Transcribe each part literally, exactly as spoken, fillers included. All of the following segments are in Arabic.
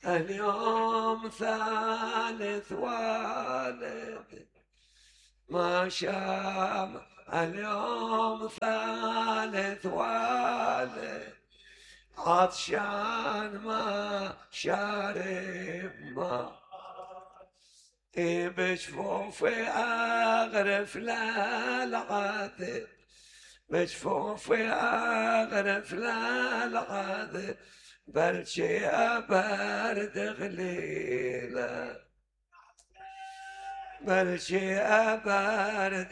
اليوم ثالث والد ما شام، اليوم ثالث والد عطشان ما شارب ما، بجفوفي أغرف للعذب، بجفوفي أغرف للعذب، بلشي أبرد غليله، بلشي أبرد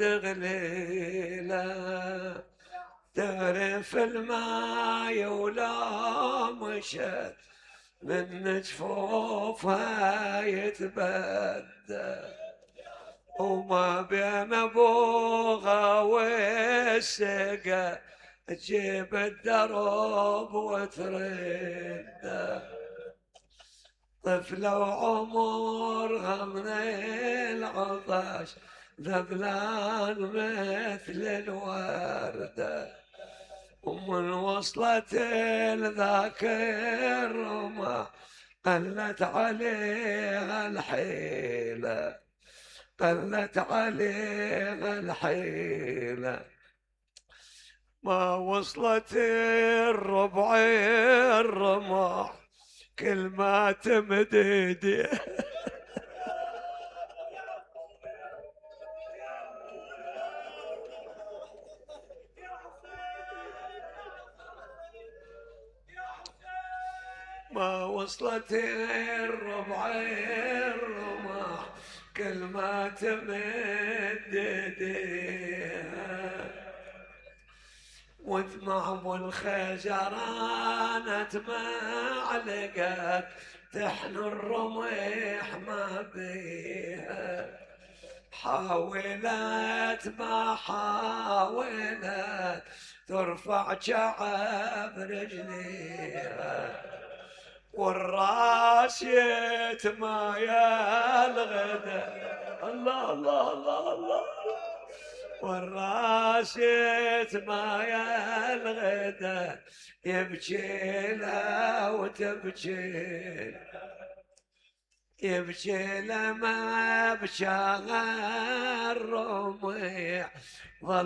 غليله، تغرف الماي ولا مشت من جفوفها يتبدى، وما بين ابوها والسقا تجيب الدرب وترده، طفلة وعمرها من العطش ذبلان مثل الوردة، ومن وصلت ذاك الرمح قلت عليها الحيلة، قلت عليها الحيلة، ما وصلت الربع الرمح كل ما تمد ايديه ما وصلت الربع الرمح كل ما تمد ايديها، ودمع ابو الخجرانة معلقت تحن الرمح ما بيها، حاولت ما حاولت ترفع شعب رجليها، والراس يتما يا الغدا، الله الله الله الله، والراس يتما يا الغدا، يبكي لها وتبكي، يبكي لما بشى الرميح.